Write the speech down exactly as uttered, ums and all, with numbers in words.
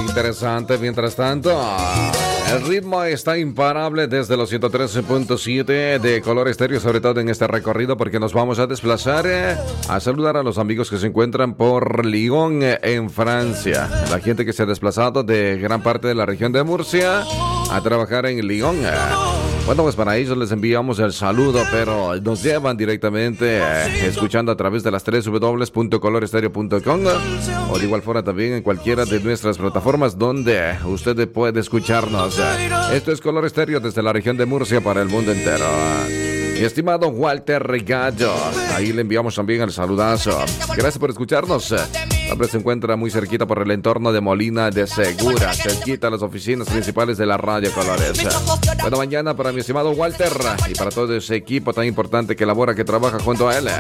Interesante, mientras tanto, el ritmo está imparable desde los ciento trece punto siete de Color Estéreo, sobre todo en este recorrido, porque nos vamos a desplazar eh, a saludar a los amigos que se encuentran por Lyon, eh, en Francia. La gente que se ha desplazado de gran parte de la región de Murcia a trabajar en Lyon. Eh. Bueno, pues para ellos les enviamos el saludo, pero nos llevan directamente eh, escuchando a través de las doble u doble u doble u punto color estéreo punto com o de igual forma también en cualquiera de nuestras plataformas donde usted puede escucharnos. Esto es Color Estéreo desde la región de Murcia para el mundo entero. Mi estimado Walter Gallo, ahí le enviamos también el saludazo. Gracias por escucharnos. El hombre se encuentra muy cerquita por el entorno de Molina de Segura, cerquita a las oficinas principales de la Radio Colores. Buena mañana para mi estimado Walter y para todo ese equipo tan importante que labora, que trabaja junto a él.